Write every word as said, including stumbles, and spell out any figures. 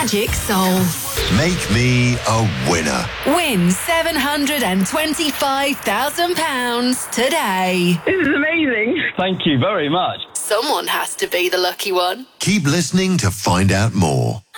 Magic Soul. Make me a winner. Win seven hundred twenty-five thousand pounds today. This is amazing. Thank you very much. Someone has to be the lucky one. Keep listening to find out more.